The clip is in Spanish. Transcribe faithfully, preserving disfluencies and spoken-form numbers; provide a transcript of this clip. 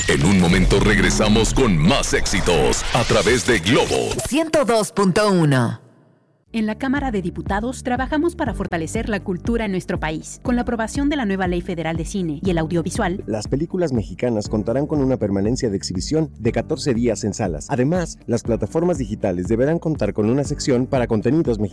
En un momento regresamos con más éxitos a través de Globo ciento dos punto uno. En la Cámara de Diputados trabajamos para fortalecer la cultura en nuestro país. Con la aprobación de la nueva Ley Federal de Cine y el Audiovisual, las películas mexicanas contarán con una permanencia de exhibición de catorce días en salas. Además, las plataformas digitales deberán contar con una sección para contenidos mexicanos.